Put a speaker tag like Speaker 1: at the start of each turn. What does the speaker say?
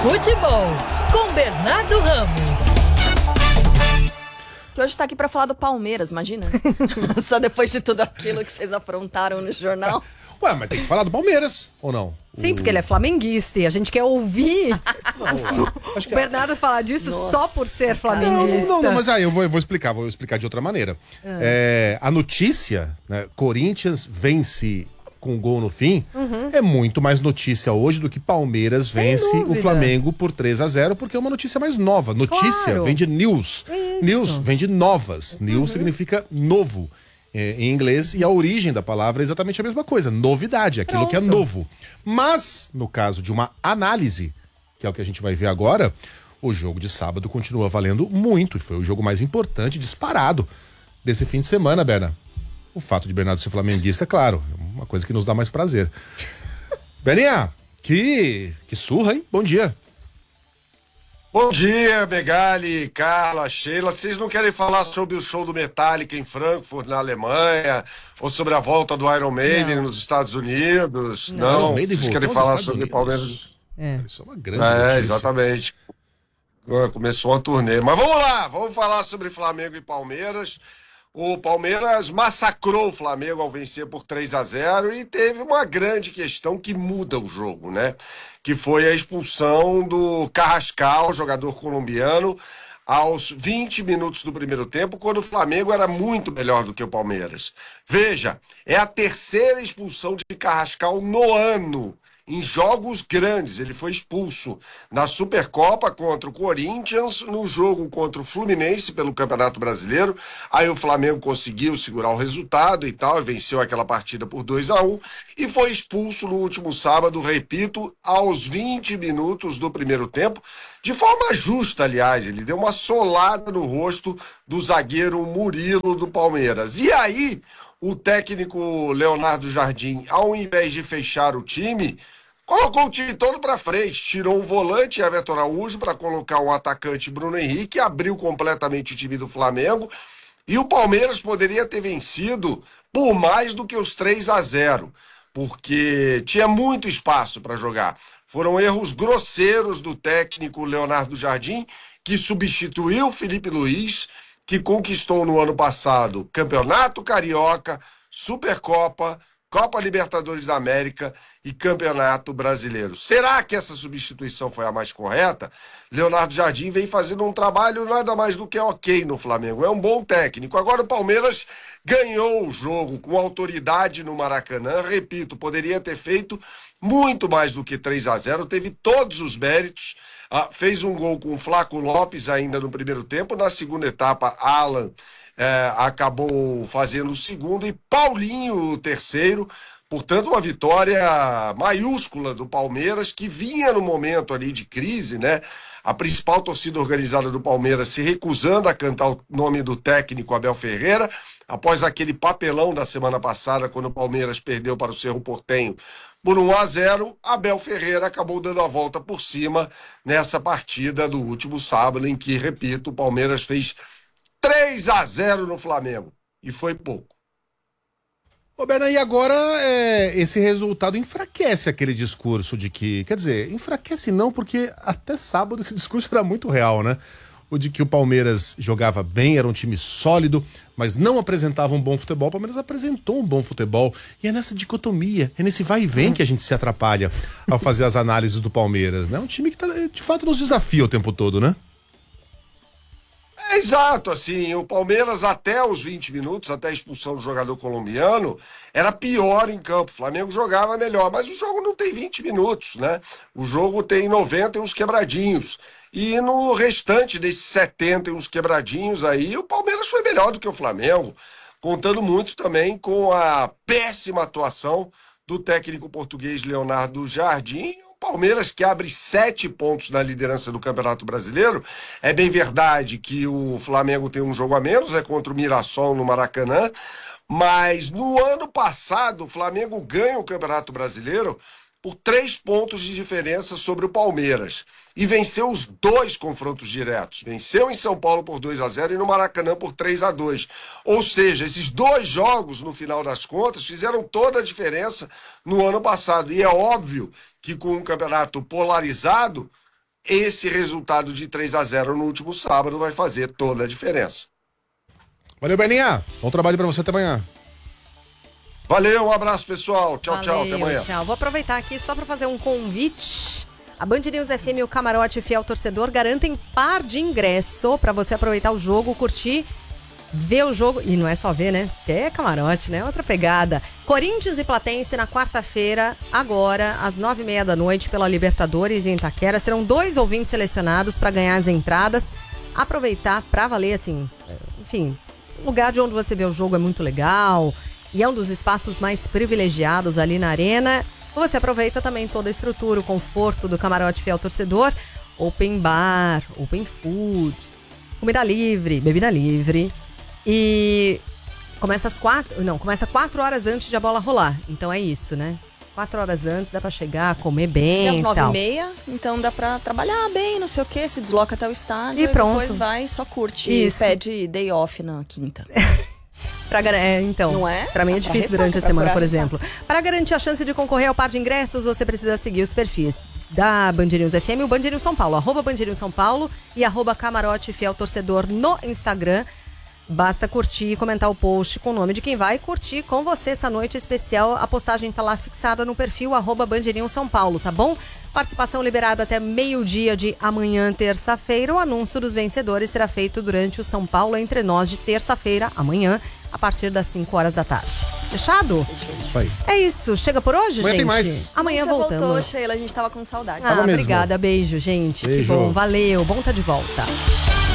Speaker 1: Futebol com Bernardo Ramos.
Speaker 2: Que hoje tá aqui pra falar do Palmeiras, imagina? Só depois de tudo aquilo que vocês aprontaram no jornal.
Speaker 3: Ué, mas tem que falar do Palmeiras, ou não?
Speaker 4: Sim, porque ele é flamenguista e a gente quer ouvir
Speaker 3: Acho que
Speaker 4: o Bernardo falar disso só por ser flamenguista.
Speaker 3: Não, mas aí eu vou explicar de outra maneira. A notícia, né, Corinthians vence com um gol no fim, é muito mais notícia hoje do que Palmeiras vence o Flamengo por 3-0, porque é uma notícia mais nova. Notícia vem de news.
Speaker 4: Isso.
Speaker 3: News vem de novas. News significa novo em inglês, e a origem da palavra é exatamente a mesma coisa, novidade, aquilo que é novo. Mas, no caso de uma análise, que é o que a gente vai ver agora, o jogo de sábado continua valendo muito, e foi o jogo mais importante, disparado, desse fim de semana, Berna. O fato de Bernardo ser flamenguista, é claro, é uma coisa que nos dá mais prazer. Berninha, que surra, hein? Bom dia.
Speaker 5: Bom dia, Megali, Carla, Sheila. Vocês não querem falar sobre o show do Metallica em Frankfurt, na Alemanha? Ou sobre a volta do Iron Maiden nos Estados Unidos? Não. Vocês querem falar sobre Palmeiras?
Speaker 3: Isso é uma grande notícia.
Speaker 5: Exatamente. Começou a turnê. Mas vamos lá, vamos falar sobre Flamengo e Palmeiras. O Palmeiras massacrou o Flamengo ao vencer por 3-0 e teve uma grande questão que muda o jogo, né? Que foi a expulsão do Carrascal, jogador colombiano, aos 20 minutos do primeiro tempo, quando o Flamengo era muito melhor do que o Palmeiras. Veja, é a terceira expulsão de Carrascal no ano. Em jogos grandes, ele foi expulso na Supercopa contra o Corinthians, no jogo contra o Fluminense pelo Campeonato Brasileiro. Aí o Flamengo conseguiu segurar o resultado e tal, e venceu aquela partida por 2-1, e foi expulso no último sábado, repito, aos 20 minutos do primeiro tempo, de forma justa, aliás. Ele deu uma solada no rosto do zagueiro Murilo do Palmeiras. E aí, o técnico Leonardo Jardim, ao invés de fechar o time, colocou o time todo para frente, tirou um volante, Everton Araújo, para colocar um atacante, Bruno Henrique, abriu completamente o time do Flamengo, e o Palmeiras poderia ter vencido por mais do que os 3-0, porque tinha muito espaço para jogar. Foram erros grosseiros do técnico Leonardo Jardim, que substituiu Felipe Luiz, que conquistou no ano passado Campeonato Carioca, Supercopa, Copa Libertadores da América e Campeonato Brasileiro. Será que essa substituição foi a mais correta? Leonardo Jardim vem fazendo um trabalho nada mais do que ok no Flamengo. É um bom técnico. Agora o Palmeiras ganhou o jogo com autoridade no Maracanã. Repito, poderia ter feito muito mais do que 3-0. Teve todos os méritos. Fez um gol com o Flaco Lopes ainda no primeiro tempo. Na segunda etapa, Alan acabou fazendo o segundo e Paulinho o terceiro. Portanto, uma vitória maiúscula do Palmeiras, que vinha no momento ali de crise, né? A principal torcida organizada do Palmeiras se recusando a cantar o nome do técnico Abel Ferreira, após aquele papelão da semana passada, quando o Palmeiras perdeu para o Cerro Porteño por 1-0, Abel Ferreira acabou dando a volta por cima nessa partida do último sábado, em que, repito, o Palmeiras fez 3-0 no Flamengo. E foi pouco.
Speaker 3: Ô, Berna, e agora esse resultado enfraquece aquele discurso de que... Quer dizer, enfraquece não, porque até sábado esse discurso era muito real, né? O de que o Palmeiras jogava bem, era um time sólido, mas não apresentava um bom futebol. O Palmeiras apresentou um bom futebol. E é nessa dicotomia, é nesse vai e vem que a gente se atrapalha ao fazer as análises do Palmeiras, né? Um time que de fato nos desafia o tempo todo, né?
Speaker 5: Exato, assim, o Palmeiras até os 20 minutos, até a expulsão do jogador colombiano, era pior em campo. O Flamengo jogava melhor, mas o jogo não tem 20 minutos, né? O jogo tem 90 e uns quebradinhos. E no restante desses 70 e uns quebradinhos aí, o Palmeiras foi melhor do que o Flamengo, contando muito também com a péssima atuação do técnico português Leonardo Jardim. O Palmeiras, que abre 7 pontos na liderança do Campeonato Brasileiro. É bem verdade que o Flamengo tem um jogo a menos, é contra o Mirassol no Maracanã, mas no ano passado o Flamengo ganha o Campeonato Brasileiro por 3 pontos de diferença sobre o Palmeiras. E venceu os 2 confrontos diretos. Venceu em São Paulo por 2-0 e no Maracanã por 3-2. Ou seja, esses 2 jogos, no final das contas, fizeram toda a diferença no ano passado. E é óbvio que com um campeonato polarizado, esse resultado de 3-0 no último sábado vai fazer toda a diferença.
Speaker 3: Valeu, Berninha. Bom trabalho pra você, até amanhã.
Speaker 5: Valeu, um abraço, pessoal. Tchau, tchau, até
Speaker 4: Valeu,
Speaker 5: amanhã.
Speaker 4: Tchau. Vou aproveitar aqui só para fazer um convite. A Band News FM e o Camarote Fiel Torcedor garantem par de ingresso para você aproveitar o jogo, curtir, ver o jogo. E não é só ver, né? É camarote, né? Outra pegada. Corinthians e Platense na quarta-feira, agora, às 9h30 da noite, pela Libertadores em Itaquera. Serão 2 ouvintes selecionados para ganhar as entradas. Aproveitar para valer, assim, enfim, o lugar de onde você vê o jogo é muito legal. E é um dos espaços mais privilegiados ali na arena. Você aproveita também toda a estrutura, o conforto do Camarote Fiel Torcedor. Open bar, open food, comida livre, bebida livre. E começa 4 horas antes de a bola rolar. Então é isso, né? 4 horas antes dá pra chegar, comer bem.
Speaker 2: Se às
Speaker 4: e tal.
Speaker 2: 9h30, então dá pra trabalhar bem, não sei o quê, se desloca até o estádio
Speaker 4: E pronto.
Speaker 2: depois vai e só curte.
Speaker 4: Isso.
Speaker 2: E pede day off na quinta.
Speaker 4: Então,
Speaker 2: Não é?
Speaker 4: pra mim é
Speaker 2: Pra
Speaker 4: difícil
Speaker 2: ressaca,
Speaker 4: durante a
Speaker 2: pra
Speaker 4: semana,
Speaker 2: curar
Speaker 4: por
Speaker 2: a ressaca.
Speaker 4: exemplo. Para garantir a chance de concorrer ao par de ingressos, você precisa seguir os perfis da Band News FM e o Band News São Paulo, @Band News São Paulo e @Camarote Fiel Torcedor no Instagram. Basta curtir e comentar o post com o nome de quem vai curtir com você essa noite especial. A postagem tá lá fixada no perfil @Band News São Paulo, tá bom? Participação liberada até meio-dia de amanhã, terça-feira. O anúncio dos vencedores será feito durante o São Paulo Entre Nós de terça-feira, amanhã, a partir das 5 horas da tarde. Fechado?
Speaker 3: Isso aí.
Speaker 4: É isso. Chega por hoje,
Speaker 3: Amanhã
Speaker 4: gente?
Speaker 3: tem mais.
Speaker 4: Amanhã
Speaker 2: Você
Speaker 4: voltamos.
Speaker 2: voltou, Sheila, a gente tava com saudade.
Speaker 4: Ah,
Speaker 3: Tava mesmo.
Speaker 4: obrigada. Beijo, gente.
Speaker 3: Beijo.
Speaker 4: Que bom. Valeu. Bom tá de volta.